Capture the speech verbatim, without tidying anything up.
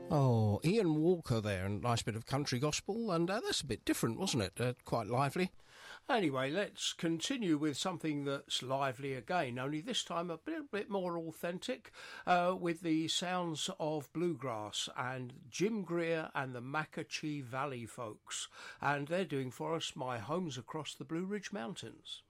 Oh, Ian Walker there, and a nice bit of country gospel, and uh, that's a bit different, wasn't it? Uh, quite lively. Anyway, let's continue with something that's lively again, only this time a bit, bit more authentic, uh, with the sounds of bluegrass and Jim Greer and the Macachee Valley folks, and they're doing for us My Home's Across the Blue Ridge Mountains.